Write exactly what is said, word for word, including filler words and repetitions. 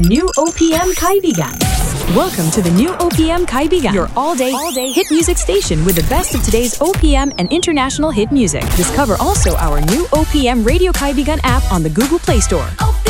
new O P M Kaibigan. Welcome to the new O P M Kaibigan, your all-day, all-day hit music station with the best of today's O P M and international hit music. Discover also our new O P M Radio Kaibigan app on the Google Play Store.